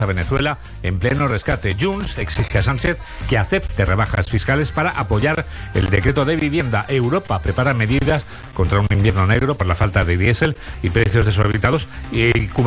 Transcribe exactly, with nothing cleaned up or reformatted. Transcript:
a Venezuela en pleno rescate. Junts exige a Sánchez que acepte rebajas fiscales para apoyar el decreto de vivienda. Europa prepara medidas contra un invierno negro por la falta de diésel y precios desorbitados. Y Cuba